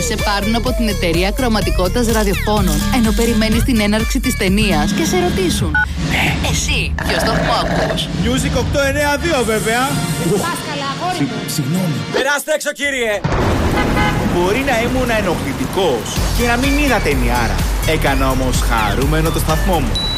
σε πάρουν από την εταιρεία κρωματικότητας ραδιοφώνων, ενώ περιμένεις την έναρξη της ταινίας και σε ρωτήσουν: εσύ, ποιο σταθμό ακούς? Music 892 βέβαια. Συγγνώμη. Περάστε έξω, κύριε. Μπορεί να ήμουν ενοχλητικός και να μην είδα ταινιάρα. Έκανα όμως χαρούμενο το σταθμό μου.